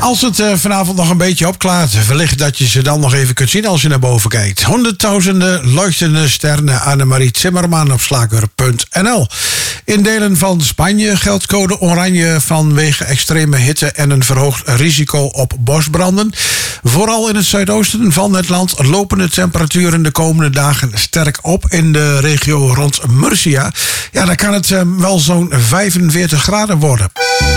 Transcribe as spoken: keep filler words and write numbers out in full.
Als het uh, vanavond nog een beetje opklaart, wellicht dat je ze dan nog even kunt zien als je naar boven kijkt. Honderdduizenden leuchtende sterren. Annemarie Zimmerman op slager punt n l. In delen van Spanje geldt code oranje vanwege extreme hitte en een verhoogd risico op bosbranden. Vooral in het zuidoosten van het land lopen de temperaturen de komende dagen sterk op. In de regio rond Murcia, ja, dan kan het uh, wel zo'n vijfenveertig graden worden.